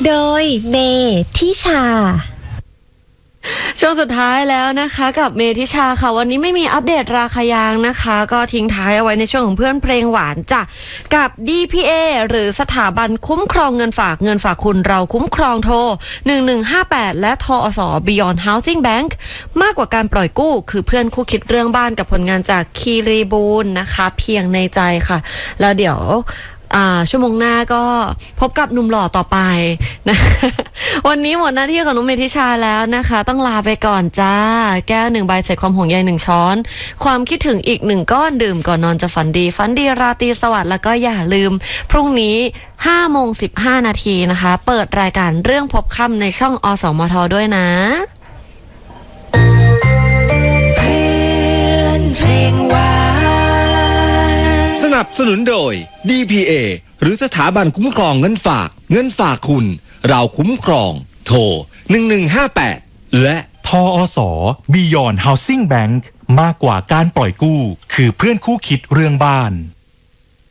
โดยเมทิชาช่วงสุดท้ายแล้วนะคะกับเมทิชาค่ะวันนี้ไม่มีอัปเดตราคายางนะคะก็ทิ้งท้ายเอาไว้ในช่วงของเพื่อนเพลงหวานจ้ะกับ DPA หรือสถาบันคุ้มครองเงินฝากคุณเราคุ้มครองโทร1158และทอส Beyond Housing Bank มากกว่าการปล่อยกู้คือเพื่อนคู่คิดเรื่องบ้านกับผลงานจากคีรีบูลนะคะเพียงในใจค่ะแล้วเดี๋ยวชั่วโมงหน้าก็พบกับหนุ่มหล่อต่อไปนะวันนี้หมดหน้าที่ของน้องเมทิชาแล้วนะคะต้องลาไปก่อนจ้าแก้ว1 ใบเศษความห่วงใย1 ช้อนความคิดถึงอีก1 ก้อนดื่มก่อนนอนจะฝันดีราตรีสวัสดิ์แล้วก็อย่าลืมพรุ่งนี้5:15 นาทีนะคะเปิดรายการเรื่องพบค่ำในช่องอสมทด้วยนะเพื่อนเพลงหวานสนับสนุนโดย DPA หรือสถาบันคุ้มครองเงินฝากคุณเราคุ้มครองโทร1158และทอส Beyond Housing Bank มากกว่าการปล่อยกู้คือเพื่อนคู่คิดเรื่องบ้าน